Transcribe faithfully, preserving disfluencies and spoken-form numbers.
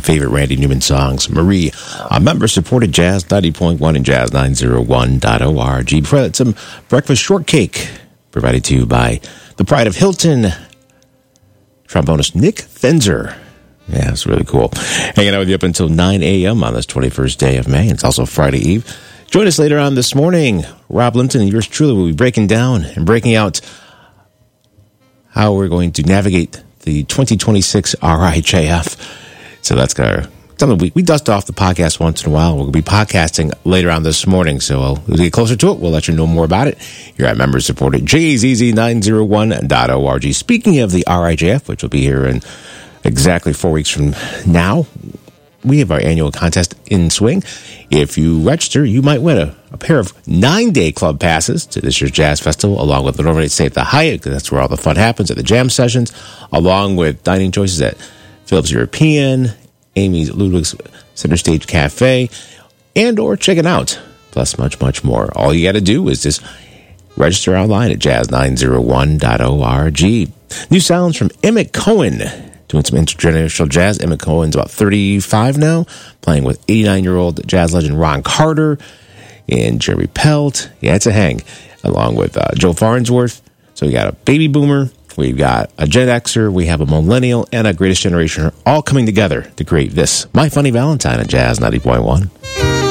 favorite Randy Newman songs. Marie, a member-supported Jazz ninety point one and Jazz nine oh one dot org. Before that, some breakfast shortcake provided to you by the Pride of Hilton. Trombonist Nick Fenzer. Yeah, it's really cool. Hanging out with you up until nine a.m. on this twenty-first day of May. It's also Friday Eve. Join us later on this morning. Rob Limpton and yours truly will be breaking down and breaking out how we're going to navigate the twenty twenty-six R I J F. So that's gonna, something we, we dust off the podcast once in a while. We'll be podcasting later on this morning. So as we get closer to it, we'll let you know more about it. You're at members supported J Z Z nine oh one dot org. Speaking of the R I J F, which will be here in exactly four weeks from now, we have our annual contest in swing. If you register, you might win a, a pair of nine-day club passes to this year's Jazz Festival, along with an overnight stay at the Hyatt, because that's where all the fun happens at the jam sessions, along with dining choices at Phillips European, Amy's Ludwig's Center Stage Cafe, and or check it out, plus much, much more. All you got to do is just register online at jazz nine oh one dot org. New sounds from Emmett Cohen, doing some intergenerational jazz. Emmett Cohen's about thirty-five now, playing with eighty-nine-year-old jazz legend Ron Carter and Jerry Pelt. Yeah, it's a hang, along with uh, Joe Farnsworth. So we got a baby boomer, we've got a Gen Xer, we have a millennial, and a greatest generation all coming together to create this My Funny Valentine at Jazz ninety point one.